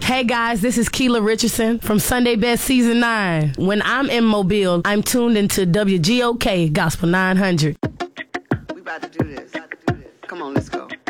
Hey guys, this is Keela Richardson from Sunday Best Season 9. When I'm in Mobile, I'm tuned into WGOK Gospel 900. We about to do this. Come on, let's go.